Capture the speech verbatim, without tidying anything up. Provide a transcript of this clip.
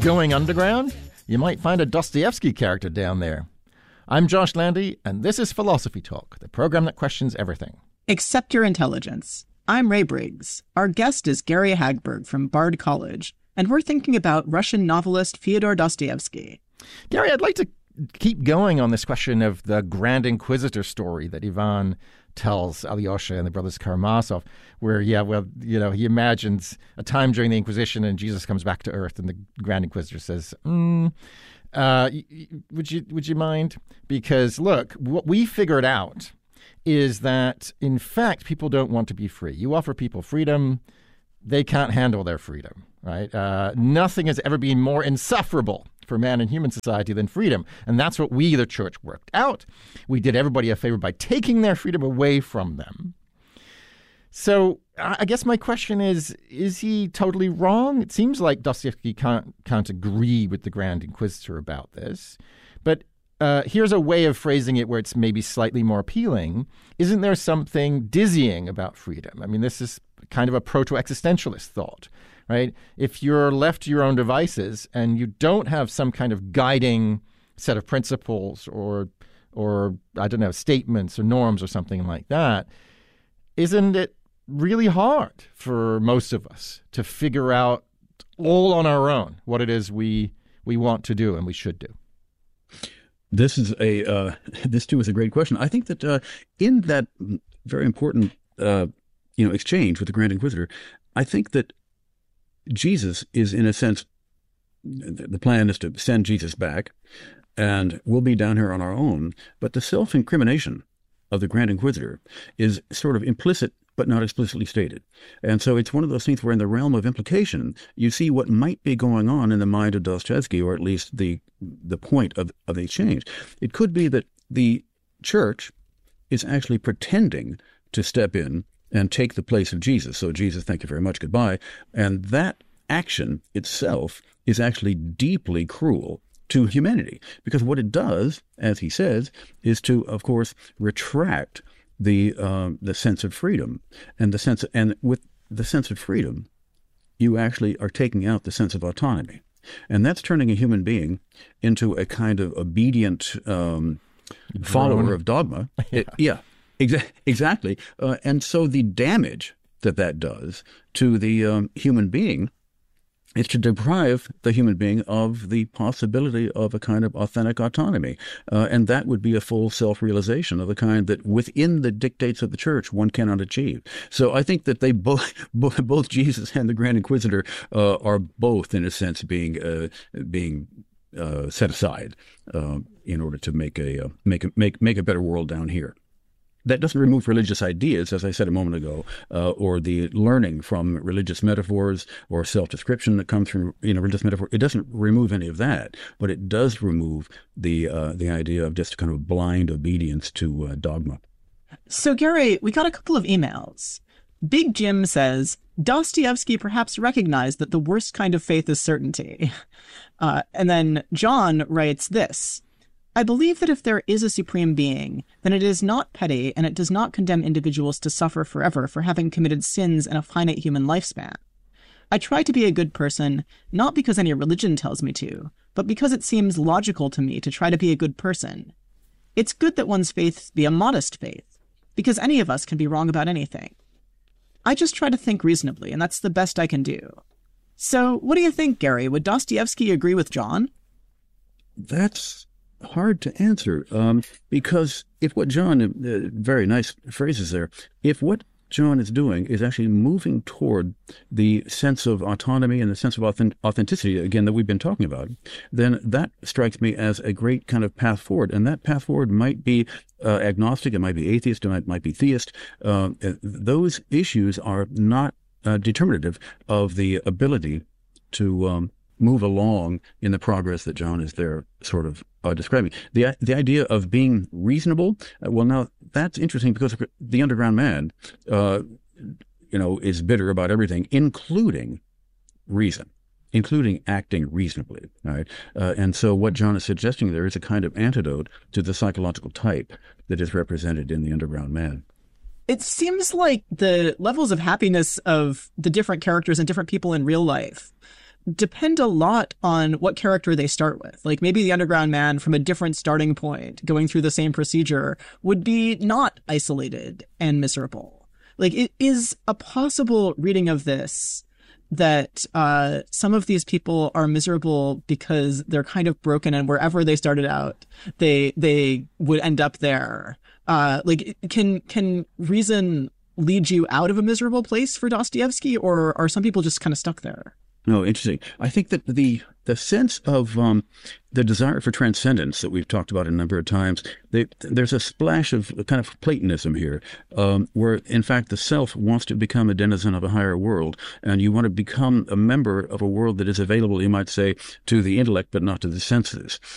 going underground? You might find a Dostoevsky character down there. I'm Josh Landy, and this is Philosophy Talk, the program that questions everything. Except your intelligence. I'm Ray Briggs. Our guest is Gary Hagberg from Bard College, and we're thinking about Russian novelist Fyodor Dostoevsky. Gary, I'd like to keep going on this question of the Grand Inquisitor story that Ivan tells Alyosha and the brothers Karamazov, where, yeah, well, you know, he imagines a time during the Inquisition and Jesus comes back to Earth and the Grand Inquisitor says, mm, uh, would you would you mind? Because, look, what we figured out is that, in fact, people don't want to be free. You offer people freedom, they can't handle their freedom, right? Uh, nothing has ever been more insufferable for man in human society than freedom. And that's what we, the church, worked out. We did everybody a favor by taking their freedom away from them. So I guess my question is, is he totally wrong? It seems like Dostoevsky can't, can't agree with the Grand Inquisitor about this. But uh, here's a way of phrasing it where it's maybe slightly more appealing. Isn't there something dizzying about freedom? I mean, this is kind of a proto-existentialist thought, right? If you're left to your own devices and you don't have some kind of guiding set of principles or, or I don't know, statements or norms or something like that, isn't it really hard for most of us to figure out all on our own what it is we we want to do and we should do? This is a uh, this too is a great question. I think that uh, in that very important uh, you know exchange with the Grand Inquisitor, I think that Jesus is, in a sense, the plan is to send Jesus back, and we'll be down here on our own. But the self-incrimination of the Grand Inquisitor is sort of implicit but not explicitly stated. And so it's one of those things where in the realm of implication, you see what might be going on in the mind of Dostoevsky, or at least the the point of, of the exchange. It could be that the church is actually pretending to step in and take the place of Jesus. So Jesus, thank you very much, goodbye. And that action itself is actually deeply cruel to humanity, because what it does, as he says, is to, of course, retract the uh, the sense of freedom, and the sense, and with the sense of freedom, you actually are taking out the sense of autonomy, and that's turning a human being into a kind of obedient um, follower of dogma. yeah, it, yeah exa- exactly. Uh, and so the damage that that does to the um, human being is to deprive the human being of the possibility of a kind of authentic autonomy. Uh, and that would be a full self-realization of the kind that within the dictates of the church one cannot achieve. So I think that they both, both Jesus and the Grand Inquisitor uh, are both, in a sense, being uh, being uh, set aside uh, in order to make a uh, make a make make a better world down here. That doesn't remove religious ideas, as I said a moment ago, uh, or the learning from religious metaphors or self-description that comes from you know religious metaphor. It doesn't remove any of that, but it does remove the uh, the idea of just kind of blind obedience to uh, dogma. So, Gary, we got a couple of emails. Big Jim says, Dostoevsky perhaps recognized that the worst kind of faith is certainty. Uh, and then John writes this. I believe that if there is a supreme being, then it is not petty and it does not condemn individuals to suffer forever for having committed sins in a finite human lifespan. I try to be a good person, not because any religion tells me to, but because it seems logical to me to try to be a good person. It's good that one's faith be a modest faith, because any of us can be wrong about anything. I just try to think reasonably, and that's the best I can do. So, what do you think, Gary? Would Dostoevsky agree with John? That's hard to answer, um, because if what John, uh, very nice phrases there, if what John is doing is actually moving toward the sense of autonomy and the sense of authentic- authenticity, again, that we've been talking about, then that strikes me as a great kind of path forward. And that path forward might be uh, agnostic, it might be atheist, it might, might be theist. Uh, those issues are not uh, determinative of the ability to um, move along in the progress that John is there sort of uh, describing. The the idea of being reasonable, uh, well, now that's interesting because the underground man, uh, you know, is bitter about everything, including reason, including acting reasonably. Right? Uh, and so what John is suggesting there is a kind of antidote to the psychological type that is represented in the underground man. It seems like the levels of happiness of the different characters and different people in real life depend a lot on what character they start with. Like maybe the underground man from a different starting point, going through the same procedure, would be not isolated and miserable. Like it is a possible reading of this that uh, some of these people are miserable because they're kind of broken, and wherever they started out, they they would end up there. Uh, like, can can reason lead you out of a miserable place for Dostoevsky, or are some people just kind of stuck there? No, interesting. I think that the the sense of um, the desire for transcendence that we've talked about a number of times, they, there's a splash of kind of Platonism here, um, where in fact the self wants to become a denizen of a higher world, and you want to become a member of a world that is available, you might say, to the intellect but not to the senses.